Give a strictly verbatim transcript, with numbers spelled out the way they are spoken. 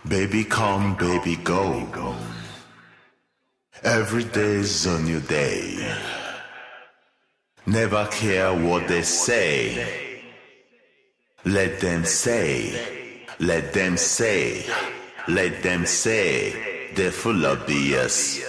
Baby come, baby go. Every day's a new day. Never care what they say. Let them say, let them say, let them say, they're full of B S.